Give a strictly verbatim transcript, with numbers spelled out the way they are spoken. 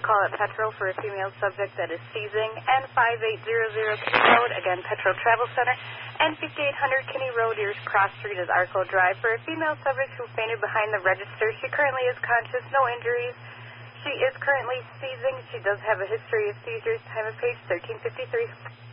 call at Petro for a female subject that is seizing, and five eight zero zero Kinney Road, again, Petro Travel Center, and fifty-eight hundred Kinney Road, Ears Cross Street is Arco Drive, for a female subject who fainted behind the register. She currently is conscious, no injuries. She is currently seizing. She does have a history of seizures. Time of page thirteen fifty-three.